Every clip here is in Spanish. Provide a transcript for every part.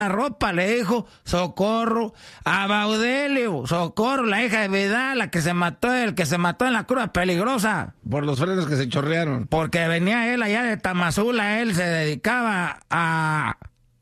la ropa, le dijo Socorro a Baudelio. Socorro, la hija de Vidal, la que se mató, el que se mató en la curva peligrosa. Por los frenos que se chorrearon. Porque venía él allá de Tamazula, él se dedicaba a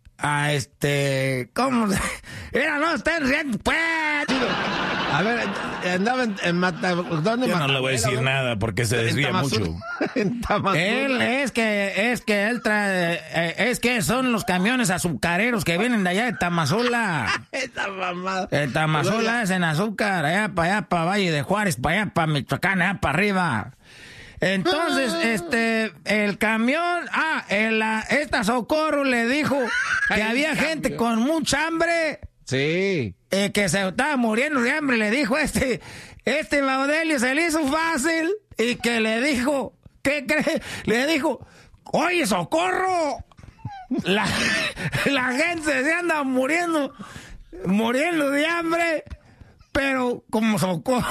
¿cómo se? Era, no, estén riendo, pues. A ver, andaba en ¿dónde? Yo no le voy a decir nada porque se desvía mucho. En Tamazula. Él, es que él trae, es que son los camiones azucareros que vienen de allá de Tamazula. Esa mamada. Tamazula es en azúcar, allá para Valle de Juárez, para allá para Michoacán, allá para arriba. Entonces, el camión, esta Socorro le dijo que había gente con mucha hambre. Sí. Que se estaba muriendo de hambre. Le dijo Baudelio se le hizo fácil y que le dijo, ¿qué cree? Le dijo, oye, Socorro, la gente se anda muriendo de hambre, pero como Socorro...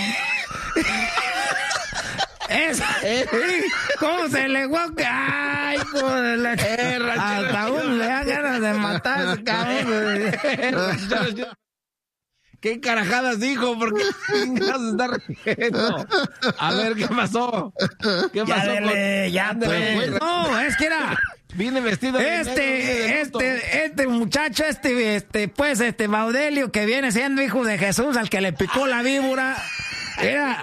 ¿Cómo se le guaca? Ay, joder, hasta uno le da ganas de matar a ese cabrón. ¿Qué carajadas dijo? ¿Por qué chingados está riendo? A ver, ¿qué pasó? ¿Qué pasó? Pues. No, es que era... Viene vestido este muchacho, Baudelio, que viene siendo hijo de Jesús, al que le picó la víbora, era...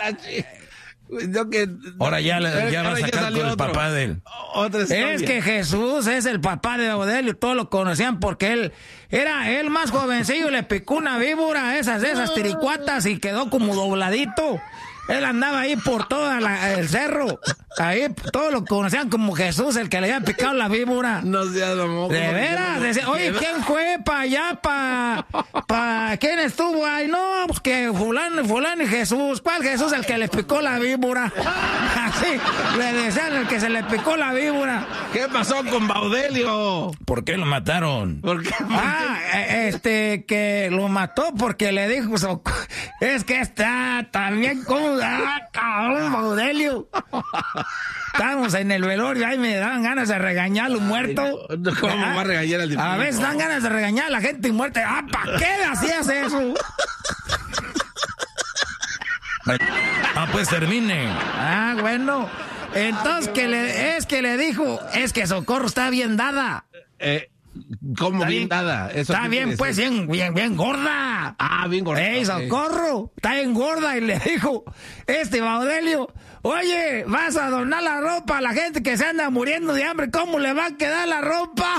Ahora ya va a sacar con el papá de él. Es que Jesús es el papá de Baudelio, todos lo conocían porque él era el más jovencillo, le picó una víbora, esas tiricuatas, y quedó como dobladito. Él andaba ahí por todo el cerro. Ahí todos lo conocían como Jesús, el que le había picado la víbora. No seas mamón. De veras. Decía, oye, ¿quién fue para allá? ¿Quién estuvo ahí? No, pues que fulano y Jesús. ¿Cuál Jesús? El que le picó la víbora. Así le decían, el que se le picó la víbora. ¿Qué pasó con Baudelio? ¿Por qué lo mataron? ¿Por qué? Que lo mató porque le dijo, es que está también como... cabrón, Baudelio. Estamos en el velorio, ahí me dan ganas de regañar a los muertos. ¿Cómo va a regañar al difunto? A veces dan ganas de regañar a la gente muerta. ¿Para qué hacías eso? Pues termine. Bueno. Entonces, que le dijo, es que Socorro está bien dada. ¿Cómo bien dada? Está bien, pues, bien gorda. Bien gorda. Socorro, está bien gorda. Y le dijo, Baudelio, oye, vas a donar la ropa a la gente que se anda muriendo de hambre. ¿Cómo le va a quedar la ropa?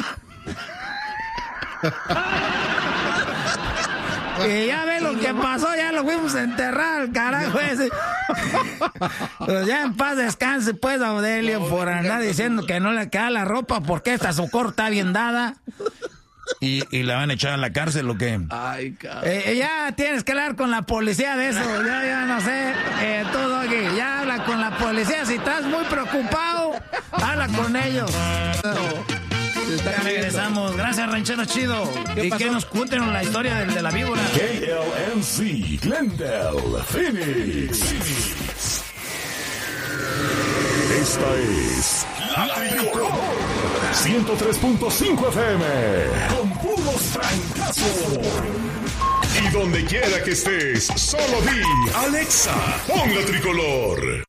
Y ya ve lo que pasó, ya lo fuimos a enterrar, carajo ese. Pues ya en paz descanse, pues, Baudelio, por andar diciendo que no le queda la ropa porque esta Socorro está bien dada. ¿Y la van a echar a la cárcel o qué? Ay, cabrón. Ya tienes que hablar con la policía de eso. Ya no sé. Todo aquí. Ya habla con la policía. Si estás muy preocupado, habla con ellos. Ya regresamos. Gracias, Ranchero Chido. Y que nos cuenten la historia de la víbora. KLMC, Glendale, Phoenix. Esta es La Tricolor 103.5 FM. Con puros francazos. Y donde quiera que estés, solo di Alexa, pon La Tricolor.